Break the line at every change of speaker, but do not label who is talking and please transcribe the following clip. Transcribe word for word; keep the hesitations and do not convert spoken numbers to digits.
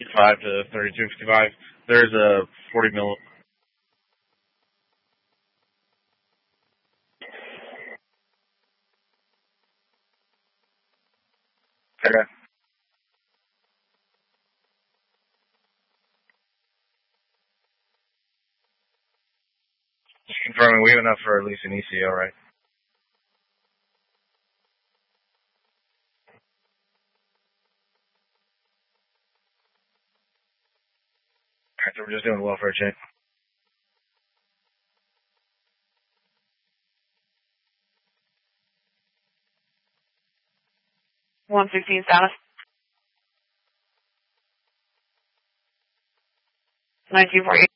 fifty-five to thirty-two fifty-five. There's a forty mil. Okay. Just confirming we have enough for at least an E C O, right? Alright, so we're just doing welfare check.
one sixteen status. nineteen forty-eight.